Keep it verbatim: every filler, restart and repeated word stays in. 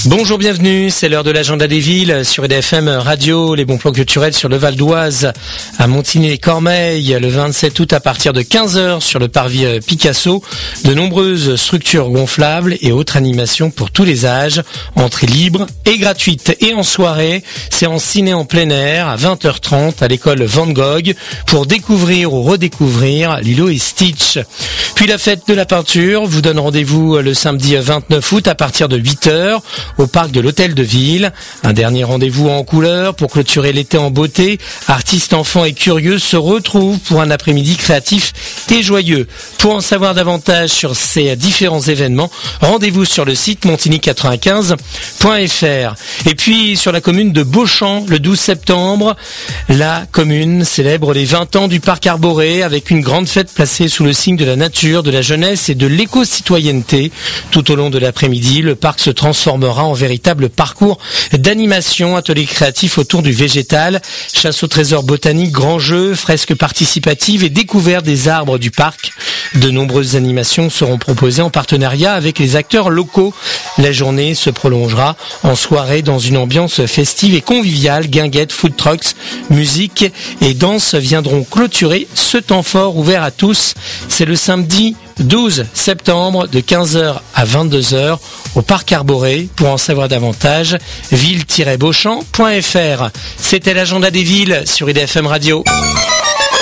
Bonjour, bienvenue, c'est l'heure de l'agenda des villes sur E D F M Radio, les bons plans culturels sur le Val d'Oise, à Montigny-les-Cormeilles, le vingt-sept août à partir de quinze heures sur le parvis Picasso, de nombreuses structures gonflables et autres animations pour tous les âges, entrée libre et gratuite. Et en soirée, séance ciné en plein air à vingt heures trente à l'école Van Gogh pour découvrir ou redécouvrir Lilo et Stitch. Puis la fête de la peinture vous donne rendez-vous le samedi vingt-neuf août à partir de huit heures au parc de l'Hôtel de Ville. Un dernier rendez-vous en couleur pour clôturer l'été en beauté. Artistes, enfants et curieux se retrouvent pour un après-midi créatif et joyeux. Pour en savoir davantage sur ces différents événements, rendez-vous sur le site montigny quatre-vingt-quinze point f r. Et puis sur la commune de Beauchamp, le douze septembre, la commune célèbre les vingt ans du parc arboré avec une grande fête placée sous le signe de la nature, de la jeunesse et de l'éco-citoyenneté. Tout au long de l'après-midi, le parc se transformera en véritable parcours d'animation, ateliers créatifs autour du végétal, chasse au trésor botanique, grands jeux, fresques participatives et découverte des arbres du parc. De nombreuses animations seront proposées en partenariat avec les acteurs locaux. La journée se prolongera en soirée dans une ambiance festive et conviviale. Guinguettes, food trucks, musique et danse viendront clôturer ce temps fort ouvert à tous. C'est le samedi douze septembre de quinze heures à vingt-deux heures au parc arboré. Pour en savoir davantage, ville tiret beauchamp point f r. C'était l'agenda des villes sur E D F M Radio.